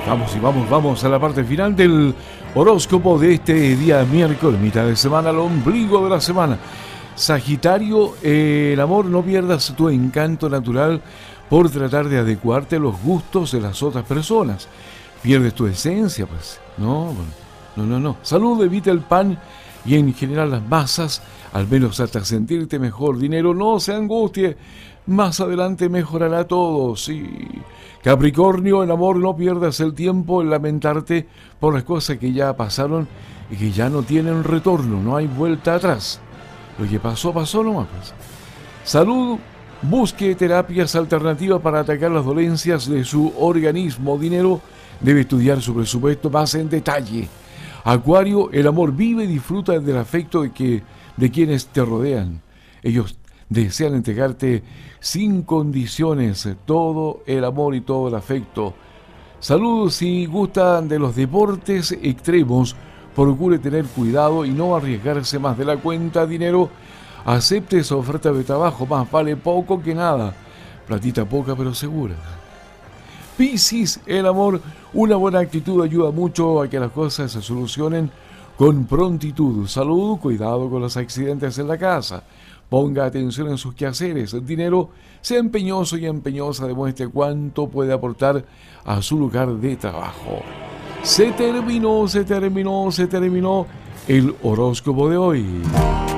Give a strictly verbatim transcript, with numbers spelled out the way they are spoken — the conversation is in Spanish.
Vamos y vamos, vamos a la parte final del horóscopo de este día miércoles, mitad de semana, el ombligo de la semana. Sagitario, eh, el amor, no pierdas tu encanto natural por tratar de adecuarte a los gustos de las otras personas. Pierdes tu esencia, pues. No, no, no, no. Salud, evita el pan y en general las masas, al menos hasta sentirte mejor. Dinero, no se angustie. Más adelante mejorará todo, sí. Capricornio, el amor, no pierdas el tiempo en lamentarte por las cosas que ya pasaron y que ya no tienen retorno, no hay vuelta atrás. Lo que pasó, pasó nomás. Pues. Salud, busque terapias alternativas para atacar las dolencias de su organismo. Dinero, debe estudiar su presupuesto más en detalle. Acuario, el amor, vive y disfruta del afecto de, que, de quienes te rodean. Ellos desean entregarte sin condiciones todo el amor y todo el afecto. Salud, si gustan de los deportes extremos, procure tener cuidado y no arriesgarse más de la cuenta. Dinero, acepte esa oferta de trabajo, más vale poco que nada. Platita poca pero segura. Piscis, el amor, una buena actitud ayuda mucho a que las cosas se solucionen con prontitud. Salud, cuidado con los accidentes en la casa. Ponga atención en sus quehaceres. El dinero, sea empeñoso y empeñosa, demuestre cuánto puede aportar a su lugar de trabajo. Se terminó, se terminó, se terminó el horóscopo de hoy.